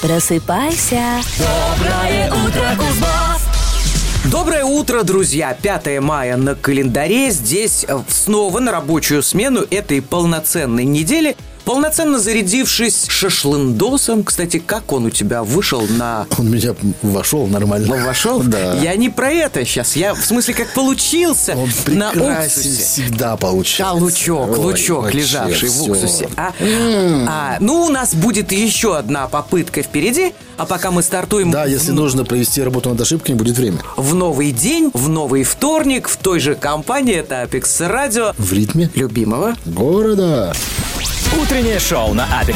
Просыпайся. Доброе утро, Кузбасс! Доброе утро, друзья! 5 мая на календаре. Здесь снова на рабочую смену этой полноценной недели. Полноценно зарядившись шашлындосом. Кстати, как он у тебя вышел на... Он у меня вошел нормально. Вошел? Да. Я не про это сейчас. Я в смысле, как получился Он на прекрасен уксусе. всегда получается. Лучок, вообще лежавший в всё. уксусе. Ну, у нас будет еще одна попытка впереди. А пока мы стартуем Да, если нужно провести работу над ошибками, будет время. в новый день, в новый вторник, в той же компании, это Апекс Радио, В ритме любимого города. Утреннее шоу на Апекс